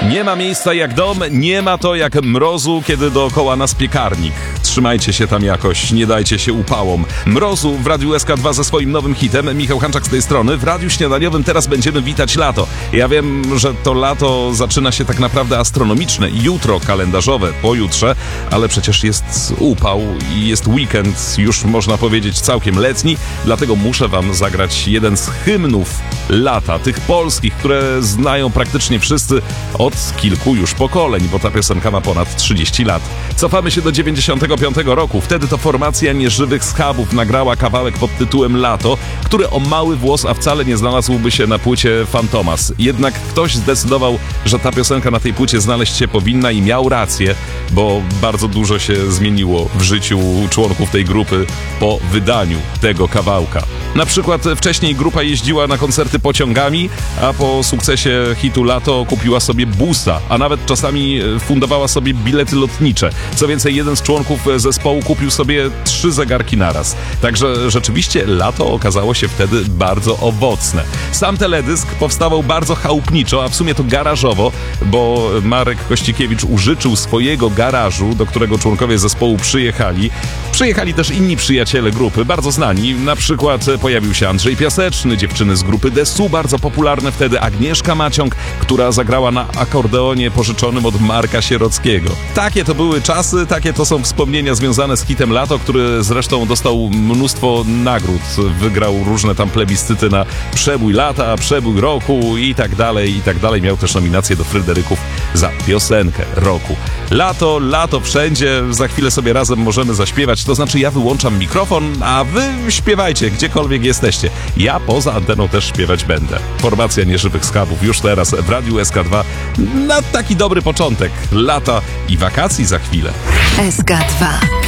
Nie ma miejsca jak dom, nie ma to jak mrozu, kiedy dookoła nas piekarnik. Trzymajcie się tam jakoś, nie dajcie się upałom. Mrozu w Radiu SK2 ze swoim nowym hitem. Michał Hanczak z tej strony. W Radiu Śniadaniowym teraz będziemy witać lato. Ja wiem, że to lato zaczyna się tak naprawdę astronomiczne. Jutro kalendarzowe, pojutrze, ale przecież jest upał i jest weekend, już można powiedzieć całkiem letni. Dlatego muszę wam zagrać jeden z hymnów lata, tych polskich, które znają praktycznie wszyscy od kilku już pokoleń, bo ta piosenka ma ponad 30 lat. Cofamy się do 95 roku. Wtedy to formacja Nieżywych Schabów nagrała kawałek pod tytułem Lato, który o mały włos, a wcale nie znalazłby się na płycie Fantomas. Jednak ktoś zdecydował, że ta piosenka na tej płycie znaleźć się powinna i miał rację, bo bardzo dużo się zmieniło w życiu członków tej grupy po wydaniu tego kawałka. Na przykład wcześniej grupa jeździła na koncerty pociągami, a po sukcesie hitu Lato kupiła sobie busa, a nawet czasami fundowała sobie bilety lotnicze. Co więcej, jeden z członków zespołu kupił sobie 3 zegarki naraz. Także rzeczywiście Lato okazało się wtedy bardzo owocne. Sam teledysk powstawał bardzo chałupniczo, a w sumie to garażowo, bo Marek Kościkiewicz użyczył swojego garażu, do którego członkowie zespołu przyjechali. Przyjechali też inni przyjaciele grupy, bardzo znani. Na przykład pojawił się Andrzej Piaseczny, dziewczyny z grupy Desu, bardzo popularne wtedy, Agnieszka Maciąg, która zagrała na akordeonie pożyczonym od Marka Sierockiego. Takie to były czasy, takie to są wspomnienia związane z hitem Lato, który zresztą dostał mnóstwo nagród. Wygrał różne tam plebiscyty na przebój lata, przebój roku i tak dalej, i tak dalej. Miał też nominację do Fryderyków za piosenkę roku. Lato, lato wszędzie, za chwilę sobie razem możemy zaśpiewać, to znaczy ja wyłączam mikrofon, a wy śpiewajcie, gdziekolwiek jesteście. Ja poza anteną też śpiewać będę. Formacja Nieżywych Schabów już teraz w Radiu SK2 na taki dobry początek lata i wakacji za chwilę. SK2